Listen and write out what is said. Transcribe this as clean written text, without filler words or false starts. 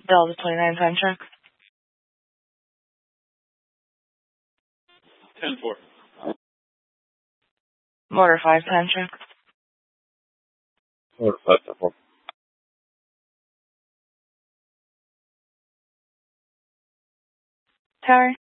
Delta 29 time check. 10-4. Motor 5 time check. Motor 5-4. Tower.